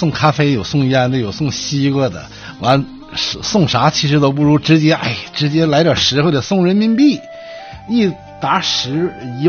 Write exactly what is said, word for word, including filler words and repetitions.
送咖啡，有送烟的，有送西瓜的，完送啥其实都不如直接哎直接来点实惠的，送人民币，一沓十一